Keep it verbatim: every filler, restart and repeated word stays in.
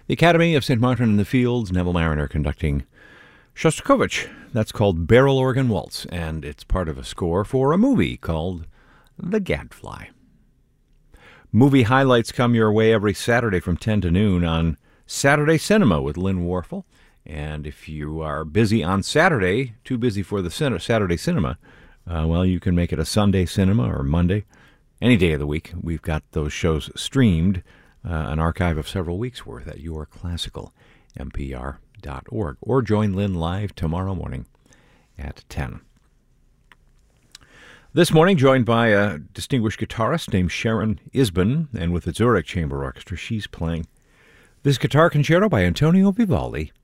The Academy of Saint Martin in the Fields, Neville Mariner conducting Shostakovich. That's called Barrel Organ Waltz, and it's part of a score for a movie called The Gadfly. Movie highlights come your way every Saturday from ten to noon on Saturday Cinema with Lynn Warfel. And if you are busy on Saturday, too busy for the cin- Saturday Cinema, uh, well, you can make it a Sunday Cinema or Monday, any day of the week. We've got those shows streamed, uh, an archive of several weeks' worth at your classical m p r dot org. Or join Lynn live tomorrow morning at ten. This morning, joined by a distinguished guitarist named Sharon Isbin, and with the Zurich Chamber Orchestra, she's playing this guitar concerto by Antonio Vivaldi,